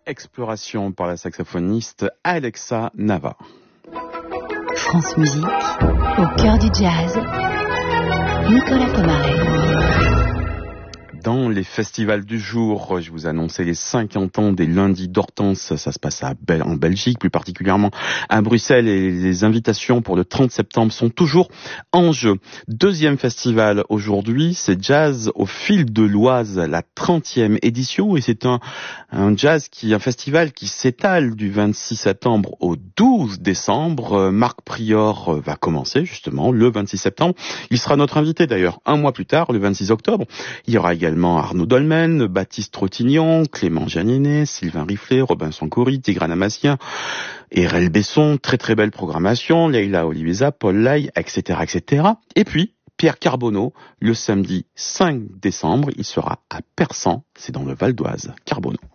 Exploration par la saxophoniste Alexa Nava. France Musique, au cœur du jazz, Nicolas Pomaret. Dans les festivals du jour, je vous annonçais les 50 ans des lundis d'Hortense. Ça se passe en Belgique, plus particulièrement à Bruxelles, et les invitations pour le 30 septembre sont toujours en jeu. Deuxième festival aujourd'hui, c'est Jazz au fil de l'Oise, la 30e édition, et c'est un festival qui s'étale du 26 septembre au 12 décembre. Marc Prior va commencer justement le 26 septembre. Il sera notre invité d'ailleurs un mois plus tard, le 26 octobre. Il y aura également Arnaud Dolmen, Baptiste Trottignon, Clément Gianninet, Sylvain Riflet, Robinson Coury, Tigran Amassien, Erel Besson, très très belle programmation, Leila Oliveza, Paul Lai, etc., etc. Et puis, Pierre Carbonneau, le samedi 5 décembre, il sera à Persan, c'est dans le Val d'Oise. Carbonneau.